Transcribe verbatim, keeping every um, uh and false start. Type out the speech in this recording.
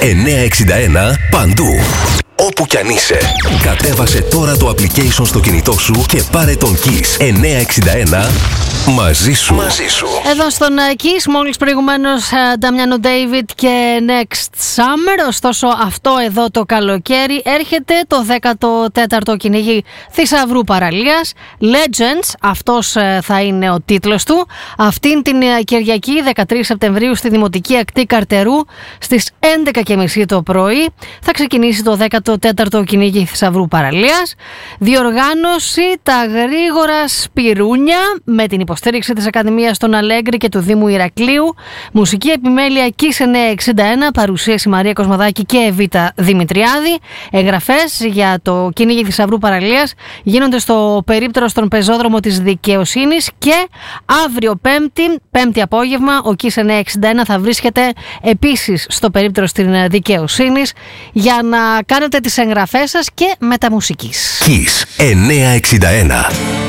εννιακόσια εξήντα ένα παντού. Όπου κι αν είσαι, κατέβασε τώρα το application στο κινητό σου και πάρε τον Kiss εννιακόσια εξήντα ένα μαζί σου. Μαζί σου. Εδώ στον Kiss, μόλις προηγουμένως Νταμιάνο Ντέιβιντ και Next Summer. Ωστόσο, αυτό εδώ το καλοκαίρι έρχεται το δέκατο τέταρτο κυνήγι θησαυρού παραλίας. Legends, αυτός θα είναι ο τίτλος του. Αυτήν την Κυριακή, δεκατρείς Σεπτεμβρίου, στη Δημοτική Ακτή Καρτερού, στις έντεκα και μισή το πρωί, θα ξεκινήσει το δέκατο τέταρτο κυνήγι θησαυρού παραλίας. Διοργάνωση τα γρήγορα Σπυρούνια με την υποστήριξη της Ακαδημίας των Αλέγκρι και του Δήμου Ηρακλείου. Μουσική επιμέλεια Kiss εννιακόσια εξήντα ένα, παρουσίαση Μαρία Κοσμαδάκη και Εβίτα Δημητριάδη. Εγγραφές για το κυνήγι θησαυρού παραλίας γίνονται στο περίπτερο στον πεζόδρομο της Δικαιοσύνης και αύριο Πέμπτη, Πέμπτη απόγευμα, ο Kiss εννιακόσια εξήντα ένα θα βρίσκεται επίσης στο περίπτερο στην Δικαιοσύνης για να κάνετε τις εγγραφές σας και μεταμουσικής. Kiss εννιακόσια εξήντα ένα.